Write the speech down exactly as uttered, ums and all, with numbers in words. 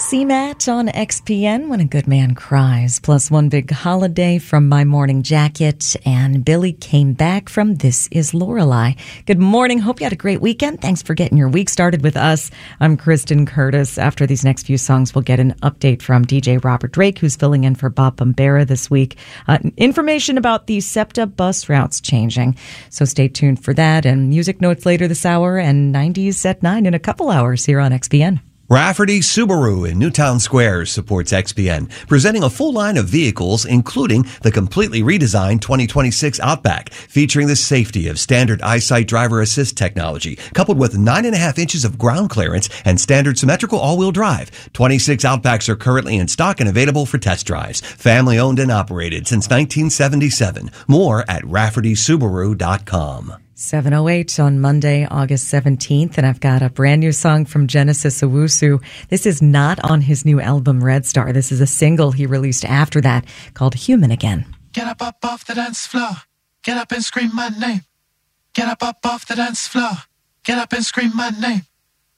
C MAT on X P N, When a Good Man Cries, plus One Big Holiday from My Morning Jacket, and Billy Came Back from This Is Lorelei. Good morning. Hope you had a great weekend. Thanks for getting your week started with us. I'm Kristen Curtis. After these next few songs, we'll get an update from D J Robert Drake, who's filling in for Bob Bombera this week. Uh, information about the SEPTA bus routes changing. So stay tuned for that, and music notes later this hour, and nineties at nine in a couple hours here on X P N. Rafferty Subaru in Newtown Square supports X P N, presenting a full line of vehicles, including the completely redesigned twenty twenty-six Outback, featuring the safety of standard EyeSight driver assist technology, coupled with nine and a half inches of ground clearance and standard symmetrical all-wheel drive. twenty-six Outbacks are currently in stock and available for test drives. Family owned and operated since nineteen seventy-seven. More at rafferty subaru dot com. seven oh eight on Monday, August seventeenth, and I've got a brand new song from Genesis Owusu. This is not on his new album, Red Star. This is a single he released after that called Human Again. Get up, up off the dance floor. Get up and scream my name. Get up, up off the dance floor. Get up and scream my name.